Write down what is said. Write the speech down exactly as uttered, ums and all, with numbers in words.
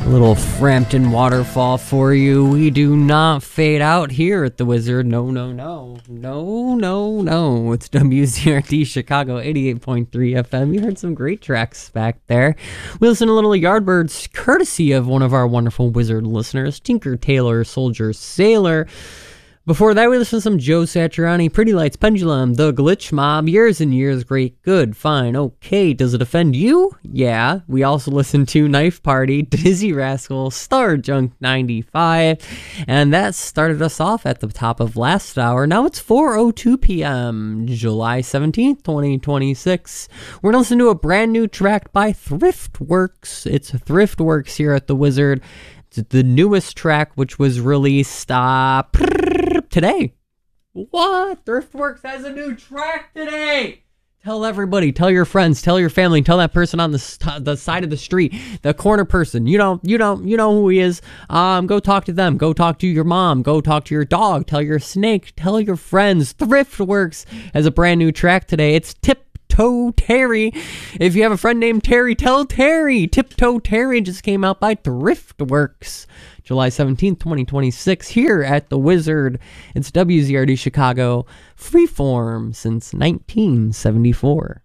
A little Frampton Waterfall for you. We do not fade out here at the Wizard. No, no, no. No, no, no. It's W Z R D Chicago eighty-eight point three F M. You heard some great tracks back there. We listened to Little Yardbirds, courtesy of one of our wonderful Wizard listeners, Tinker Tailor Soldier Sailor. Before that, we listened to some Joe Satriani, Pretty Lights, Pendulum, The Glitch Mob, Years and Years, Great, Good, Fine, Okay, Does It Offend You? Yeah. We also listened to Knife Party, Dizzy Rascal, Star Junk ninety-five, and that started us off at the top of last hour. Now it's four oh two p.m., July seventeenth, twenty twenty-six. We're going to listen to a brand new track by Thriftworks. It's Thriftworks here at the Wizard. It's the newest track, which was released uh, today. What? Thriftworks has a new track today. Tell everybody, tell your friends, tell your family, tell that person on the st- the side of the street, the corner person. You don't, you don't, you know who he is. Um, go talk to them. Go talk to your mom. Go talk to your dog. Tell your snake. Tell your friends. Thriftworks has a brand new track today. It's Tip. Tiptoe Terry. If you have a friend named Terry, tell Terry. Tiptoe Terry just came out by Thriftworks, July seventeenth, twenty twenty-six, here at the Wizard. It's W Z R D Chicago, Freeform since nineteen seventy-four.